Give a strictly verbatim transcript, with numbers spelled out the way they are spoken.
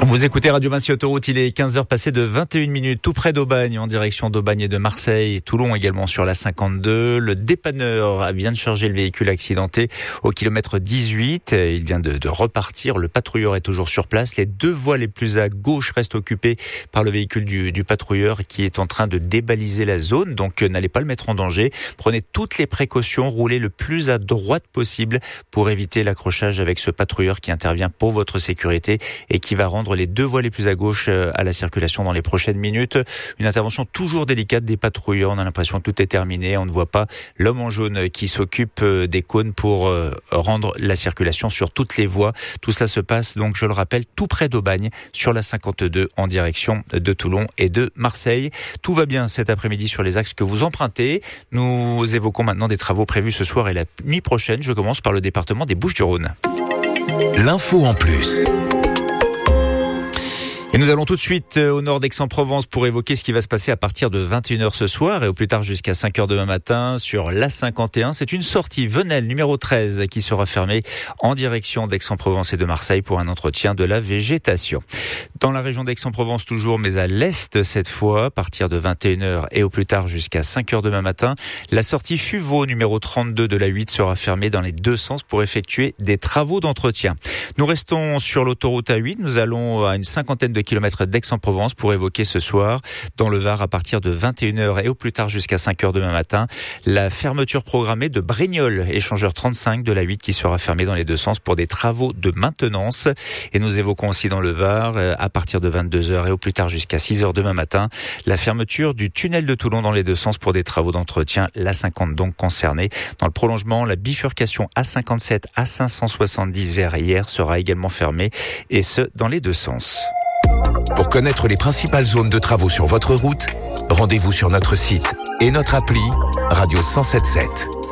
Vous écoutez Radio Vinci Autoroute, il est quinze heures passées de vingt et une minutes, tout près d'Aubagne, en direction d'Aubagne et de Marseille, Toulon également sur la cinquante-deux. Le dépanneur vient de charger le véhicule accidenté au kilomètre dix-huit. Il vient de, de repartir. Le patrouilleur est toujours sur place. Les deux voies les plus à gauche restent occupées par le véhicule du, du patrouilleur qui est en train de débaliser la zone. Donc n'allez pas le mettre en danger. Prenez toutes les précautions, roulez le plus à droite possible pour éviter l'accrochage avec ce patrouilleur qui intervient pour votre sécurité et qui va rendre les deux voies les plus à gauche à la circulation dans les prochaines minutes. Une intervention toujours délicate des patrouilleurs. On a l'impression que tout est terminé. On ne voit pas l'homme en jaune qui s'occupe des cônes pour rendre la circulation sur toutes les voies. Tout cela se passe donc, je le rappelle, tout près d'Aubagne, sur la cinquante-deux, en direction de Toulon et de Marseille. Tout va bien cet après-midi sur les axes que vous empruntez. Nous évoquons maintenant des travaux prévus ce soir et la nuit prochaine. Je commence par le département des Bouches-du-Rhône. L'info en plus. Et nous allons tout de suite au nord d'Aix-en-Provence pour évoquer ce qui va se passer à partir de vingt et une heures ce soir et au plus tard jusqu'à cinq heures demain matin sur l'A cinquante et un. C'est une sortie Venelle numéro treize qui sera fermée en direction d'Aix-en-Provence et de Marseille pour un entretien de la végétation. Dans la région d'Aix-en-Provence toujours, mais à l'est cette fois, à partir de vingt et une heures et au plus tard jusqu'à cinq heures demain matin, la sortie Fuveau numéro trente-deux de l'A huit sera fermée dans les deux sens pour effectuer des travaux d'entretien. Nous restons sur l'autoroute A huit. Nous allons à une cinquantaine de kilomètres d'Aix-en-Provence pour évoquer ce soir, dans le Var, à partir de vingt et une heures et au plus tard jusqu'à cinq heures demain matin, la fermeture programmée de Brignoles, échangeur trente-cinq de l'A huit qui sera fermé dans les deux sens pour des travaux de maintenance. Et nous évoquons aussi dans le Var, à partir de vingt-deux heures et au plus tard jusqu'à six heures demain matin, la fermeture du tunnel de Toulon dans les deux sens pour des travaux d'entretien, l'A cinquante donc concernée. Dans le prolongement, la bifurcation A cinquante-sept à cinq cent soixante-dix vers hier sera également fermée, et ce, dans les deux sens. Pour connaître les principales zones de travaux sur votre route, rendez-vous sur notre site et notre appli Radio cent sept sept.